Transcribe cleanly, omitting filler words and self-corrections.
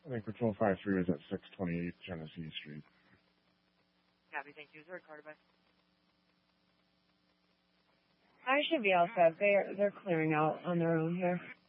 I think Patrol 53 was at 628 Genesee Street. Copy, thank you. Is there a car back? I should be all set. They're clearing out on their own here.